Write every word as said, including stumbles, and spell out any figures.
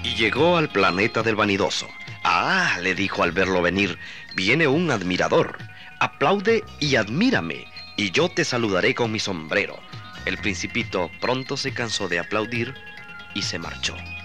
y llegó al planeta del vanidoso. «Ah», le dijo al verlo venir, «viene un admirador. Aplaude y admírame, y yo te saludaré con mi sombrero». El principito pronto se cansó de aplaudir y se marchó.